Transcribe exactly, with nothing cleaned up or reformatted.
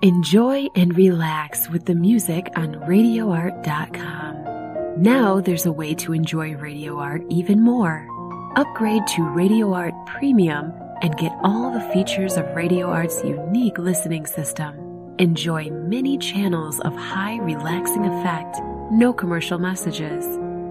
Enjoy and relax with the music on radio art dot com. Now there's a way to enjoy Radio Art even more. Upgrade to Radio Art Premium and get all the features of Radio Art's unique listening system. Enjoy many channels of high relaxing effect, no commercial messages,